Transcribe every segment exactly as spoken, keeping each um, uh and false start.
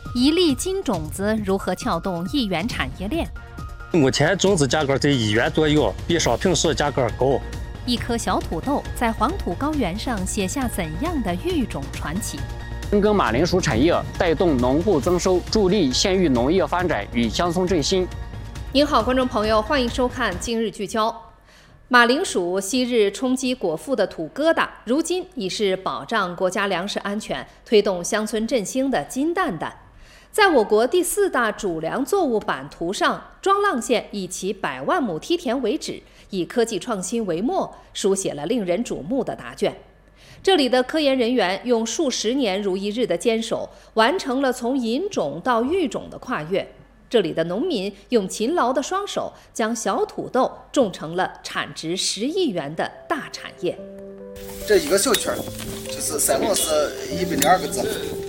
一粒金种子如何撬动一元产业链？ 目前种子价格在一元左右，比商品市价格高。 一颗小土豆在黄土高原上写下怎样的育种传奇？ 深耕马铃薯产业，带动农户增收，助力县域农业发展与乡村振兴。 您好，观众朋友，欢迎收看《今日聚焦》。马铃薯昔日充饥果腹的土疙瘩，如今已是保障国家粮食安全、推动乡村振兴的金蛋蛋。在我国第四大主粮作物版图上，庄浪县以其百万亩梯田为址，以科技创新为墨，书写了令人瞩目的答卷。这里的科研人员用数十年如一日的坚守，完成了从引种到育种的跨越。这里的农民用勤劳的双手，将小土豆种成了产值十亿元的大产业。 这一个小圈就是三共是一百零二个字。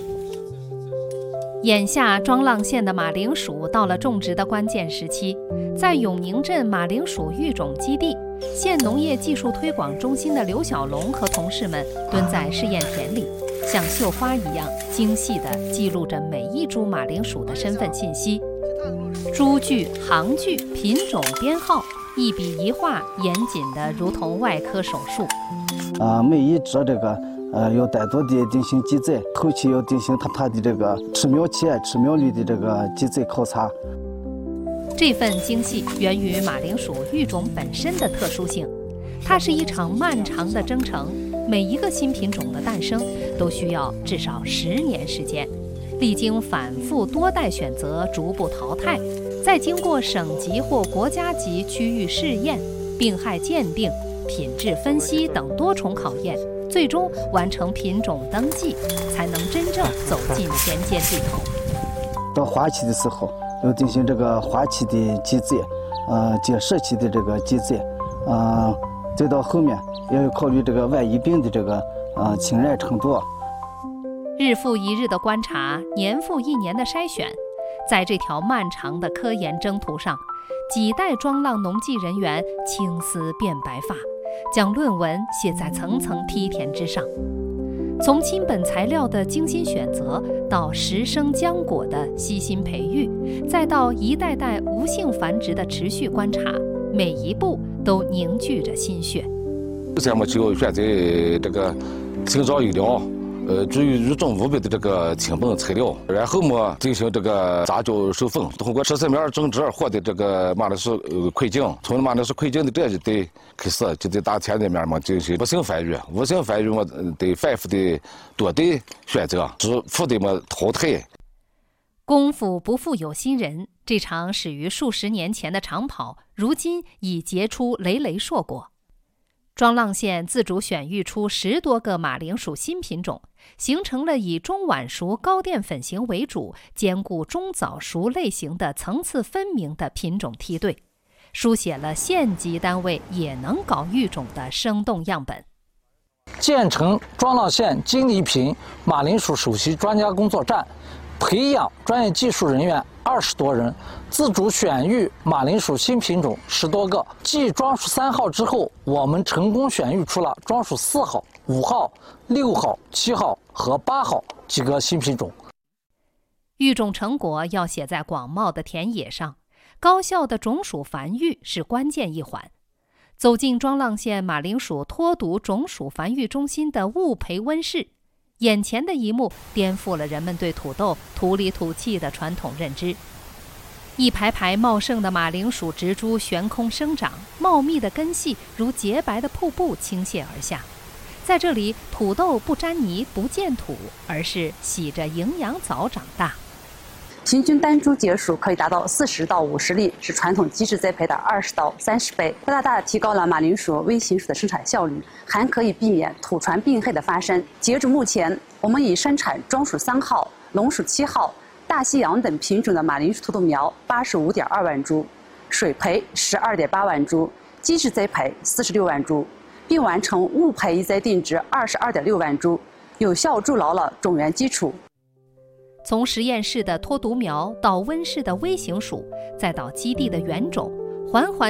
眼下庄浪县的马铃薯到了种植的关键时期，在永宁镇马铃薯育种基地，县农业技术推广中心的刘小龙和同事们蹲在试验田里，像绣花一样精细地记录着每一株马铃薯的身份信息。株距、行距、品种、编号，一笔一画，严谨的如同外科手术。 啊，每一只这个呃要单独的进行记载，后期要进行它它的这个吃苗期、吃苗率的这个记载考察。 这份精细源于马铃薯育种本身的特殊性，它是一场漫长的征程，每一个新品种的诞生都需要至少十年时间。历经反复多代选择，逐步淘汰，再经过省级或国家级区域试验、病害鉴定、品质分析等多重考验，最终完成品种登记，才能真正走进田间地头。 到花期的时候，要进行这个花期的记载，呃，结实期的这个记载，呃，再到后面也要考虑这个外移病的这个呃侵染程度。 日复一日的观察，年复一年的筛选，在这条漫长的科研征途上，几代庄浪农技人员青丝变白发，将论文写在层层梯田之上。从亲本材料的精心选择，到实生浆果的悉心培育，再到一代代无性繁殖的持续观察，每一步都凝聚着心血。 首先，我就选择这个清早育苗。呃，注意育种五倍的这个亲本材料，然后么进行这个杂交授粉，通过十四苗种植获得这个马铃薯呃块茎，从马铃薯块茎的这一代开始，就在大田里面嘛进行无性繁育，无性繁育嘛得反复的多代选择，只负的么淘汰。 功夫不负有心人，这场始于数十年前的长跑，如今已结出累累硕果。庄浪县自主选育出十多个马铃薯新品种，形成了以中晚熟高淀粉型为主，兼顾中早熟类型的层次分明的品种梯队，书写了县级单位也能搞育种的生动样本。 建成庄浪县金梨坪马铃薯首席专家工作站，培养专业技术人员二十多人，自主选育马铃薯新品种十多个。继庄薯三号之后，我们成功选育出了庄薯四号、五号、六号、七号和八号几个新品种。 育种成果要写在广袤的田野上，高效的种薯繁育是关键一环。走进庄浪县马铃薯脱毒种薯繁育中心的物培温室，眼前的一幕颠覆了人们对土豆土里土气的传统认知。一排排茂盛的马铃薯植株悬空生长，茂密的根系如洁白的瀑布倾泻而下。在这里，土豆不沾泥不见土，而是洗着营养枣长大。 平均单株结数可以达到四十到五十粒，是传统机制栽培的二十到三十倍，大大提高了马铃薯微型薯的生产效率，还可以避免土传病害的发生。截至目前，我们已生产庄薯三号、龙薯七号、大西洋等品种的马铃薯土豆苗八十五点二万株，水培十二点八万株，机制栽培四十六万株，并完成物培一栽定植二十二点六万株，有效筑牢了种源基础。 从实验室的脱毒苗到温室的微型薯，再到基地的原种，环环